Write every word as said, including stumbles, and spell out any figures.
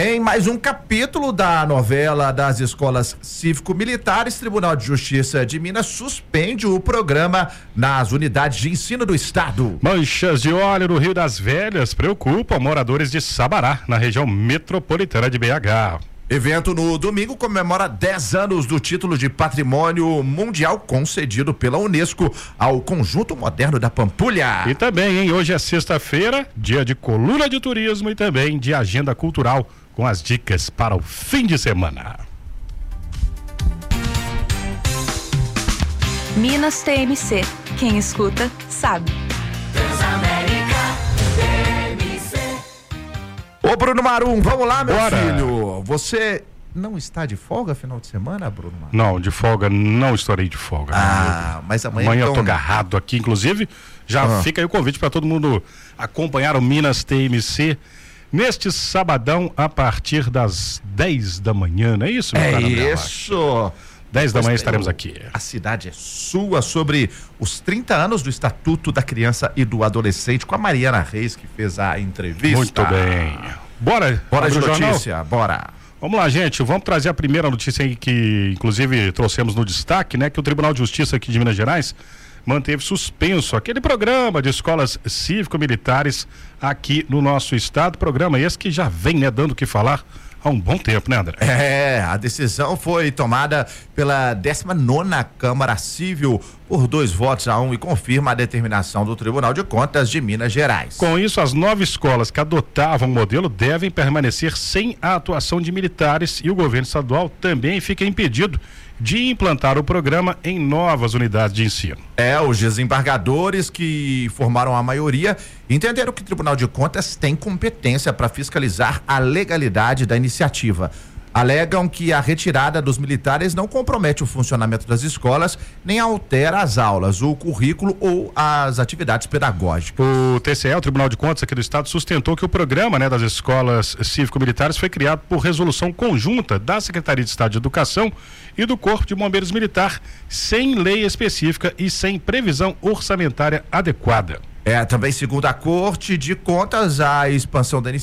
Em mais um capítulo da novela das escolas cívico-militares, Tribunal de Justiça de Minas suspende o programa nas unidades de ensino do estado. Manchas de óleo no Rio das Velhas preocupam moradores de Sabará, na região metropolitana de B H. Evento no domingo comemora dez anos do título de Patrimônio Mundial concedido pela Unesco ao Conjunto Moderno da Pampulha. E também, hein, hoje é sexta-feira, dia de coluna de turismo e também de agenda cultural, com as dicas para o fim de semana. Minas T M C. Quem escuta, sabe. Ô Bruno Marum, vamos lá, meu Bora. filho. Você não está de folga final de semana, Bruno Marum? Não, de folga, não estarei de folga. Ah, mas amanhã Amanhã então... eu tô agarrado aqui, inclusive, já ah. fica aí o convite para todo mundo acompanhar o Minas T M C neste sabadão a partir das dez da manhã, não é isso, meu É cara? isso. dez da manhã Pois estaremos eu, aqui. A cidade é sua, sobre os trinta anos do Estatuto da Criança e do Adolescente, com a Mariana Reis, que fez a entrevista. Muito bem. Bora, Bora de jornal? notícia, bora. Vamos lá, gente, vamos trazer a primeira notícia aí que, inclusive, trouxemos no destaque, né? Que o Tribunal de Justiça aqui de Minas Gerais manteve suspenso aquele programa de escolas cívico-militares aqui no nosso estado. Programa esse que já vem, né, dando o que falar há um bom tempo, né, André? É, a decisão foi tomada pela décima nona Câmara Civil por dois votos a um e confirma a determinação do Tribunal de Contas de Minas Gerais. Com isso, as nove escolas que adotavam o modelo devem permanecer sem a atuação de militares e o governo estadual também fica impedido de implantar o programa em novas unidades de ensino. É, os desembargadores que formaram a maioria entenderam que o Tribunal de Contas tem competência para fiscalizar a legalidade da iniciativa. Alegam que a retirada dos militares não compromete o funcionamento das escolas, nem altera as aulas, o currículo ou as atividades pedagógicas. O T C E, o Tribunal de Contas aqui do Estado, sustentou que o programa, né, das escolas cívico-militares foi criado por resolução conjunta da Secretaria de Estado de Educação e do Corpo de Bombeiros Militar, sem lei específica e sem previsão orçamentária adequada. É, também segundo a Corte de Contas, a expansão da iniciativa